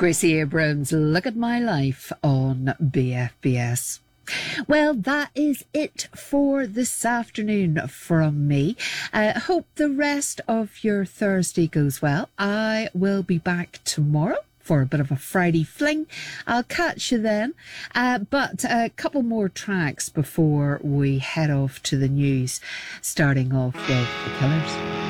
Gracie Abrams, Look at My Life on BFBS. Well, that is it for this afternoon from me. Hope the rest of your Thursday goes well. I will be back tomorrow for a bit of a Friday fling. I'll catch you then. But a couple more tracks before we head off to the news, starting off with The Killers.